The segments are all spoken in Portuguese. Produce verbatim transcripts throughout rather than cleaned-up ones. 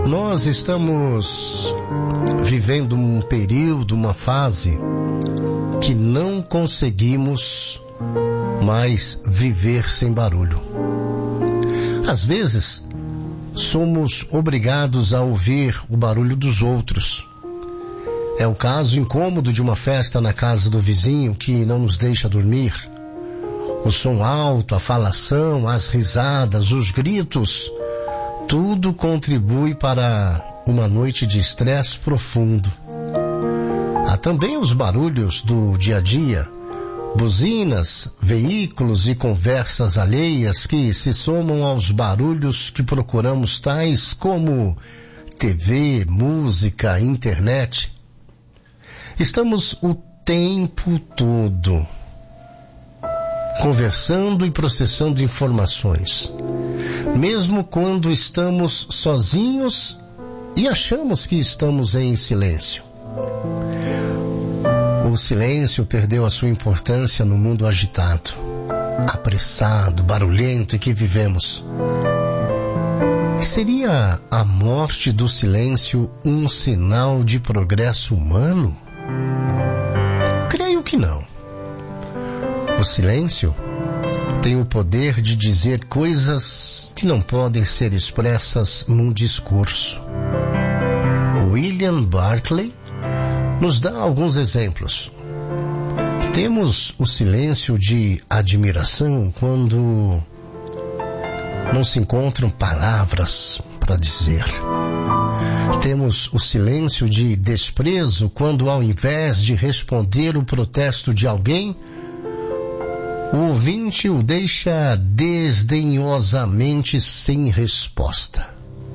Nós estamos vivendo um período, uma fase que não conseguimos mais viver sem barulho. Às vezes, somos obrigados a ouvir o barulho dos outros. É o caso incômodo de uma festa na casa do vizinho que não nos deixa dormir. O som alto, a falação, as risadas, os gritos, tudo contribui para uma noite de estresse profundo. Há também os barulhos do dia a dia, buzinas, veículos e conversas alheias que se somam aos barulhos que procuramos, tais como T V, música, internet. Estamos o tempo todo conversando e processando informações, mesmo quando estamos sozinhos e achamos que estamos em silêncio. O silêncio perdeu a sua importância no mundo agitado, apressado, barulhento em que vivemos. Seria a morte do silêncio um sinal de progresso humano? Creio que não. O silêncio tem o poder de dizer coisas que não podem ser expressas num discurso. William Barclay nos dá alguns exemplos. Temos o silêncio de admiração quando não se encontram palavras para dizer. Temos o silêncio de desprezo quando, ao invés de responder o protesto de alguém, o ouvinte o deixa desdenhosamente sem resposta.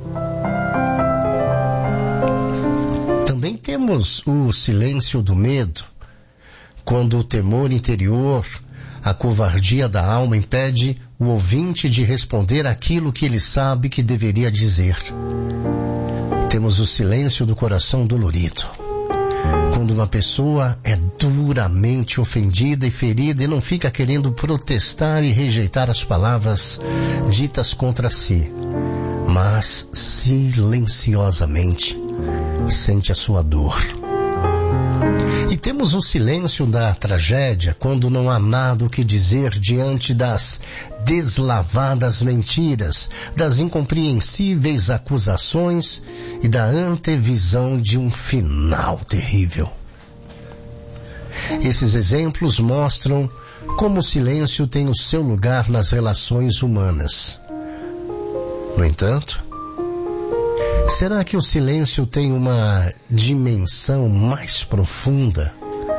Também temos o silêncio do medo, quando o temor interior, a covardia da alma impede o ouvinte de responder aquilo que ele sabe que deveria dizer. Temos o silêncio do coração dolorido, quando uma pessoa é duramente ofendida e ferida e não fica querendo protestar e rejeitar as palavras ditas contra si, mas silenciosamente sente a sua dor. E temos o silêncio da tragédia, quando não há nada o que dizer diante das deslavadas mentiras, das incompreensíveis acusações e da antevisão de um final terrível. Esses exemplos mostram como o silêncio tem o seu lugar nas relações humanas. No entanto, será que o silêncio tem uma dimensão mais profunda?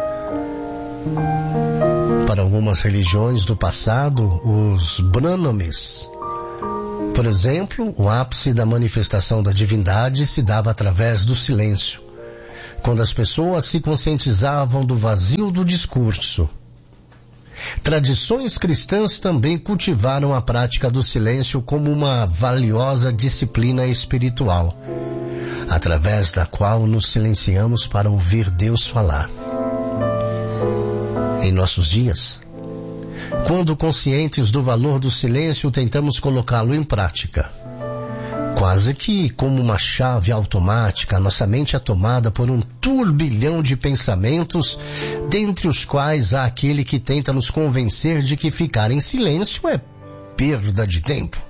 Para algumas religiões do passado, os Brahmanes, por exemplo, o ápice da manifestação da divindade se dava através do silêncio, quando as pessoas se conscientizavam do vazio do discurso. Tradições cristãs também cultivaram a prática do silêncio como uma valiosa disciplina espiritual, através da qual nos silenciamos para ouvir Deus falar. Em nossos dias, quando conscientes do valor do silêncio, tentamos colocá-lo em prática. Quase que como uma chave automática, nossa mente é tomada por um turbilhão de pensamentos, dentre os quais há aquele que tenta nos convencer de que ficar em silêncio é perda de tempo.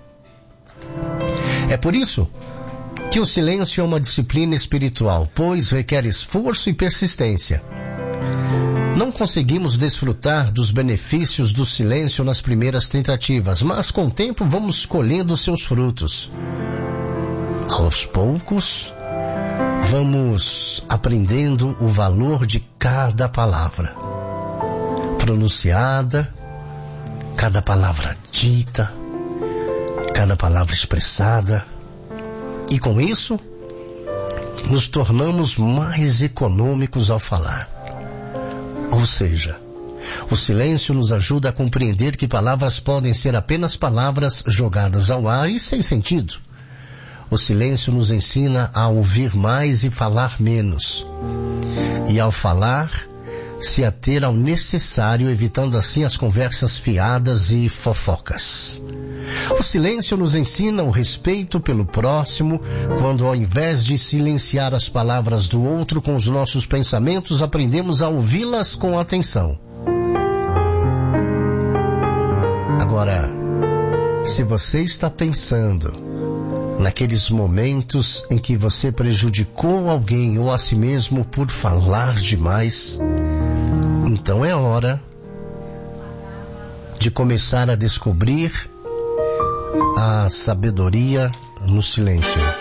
É por isso que o silêncio é uma disciplina espiritual, pois requer esforço e persistência. Não conseguimos desfrutar dos benefícios do silêncio nas primeiras tentativas, mas com o tempo vamos colhendo seus frutos. Aos poucos, vamos aprendendo o valor de cada palavra pronunciada, cada palavra dita, cada palavra expressada. E com isso, nos tornamos mais econômicos ao falar. Ou seja, o silêncio nos ajuda a compreender que palavras podem ser apenas palavras jogadas ao ar e sem sentido. O silêncio nos ensina a ouvir mais e falar menos. E ao falar, se ater ao necessário, evitando assim as conversas fiadas e fofocas. O silêncio nos ensina o respeito pelo próximo, quando ao invés de silenciar as palavras do outro com os nossos pensamentos, aprendemos a ouvi-las com atenção. Agora, se você está pensando naqueles momentos em que você prejudicou alguém ou a si mesmo por falar demais, então é hora de começar a descobrir a sabedoria no silêncio.